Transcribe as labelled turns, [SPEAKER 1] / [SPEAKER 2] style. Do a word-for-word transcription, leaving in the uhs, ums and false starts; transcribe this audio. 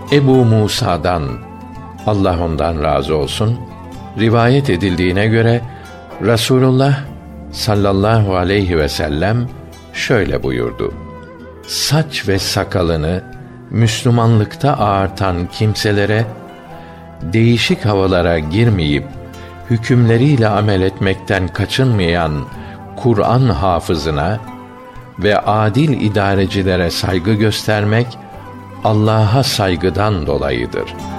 [SPEAKER 1] Ebu Musa'dan, Allah ondan razı olsun, rivayet edildiğine göre Resulullah sallallahu aleyhi ve sellem şöyle buyurdu: saç ve sakalını Müslümanlıkta ağartan kimselere, değişik havalara girmeyip hükümleriyle amel etmekten kaçınmayan Kur'an hafızına ve adil idarecilere saygı göstermek Allah'a saygıdan dolayıdır.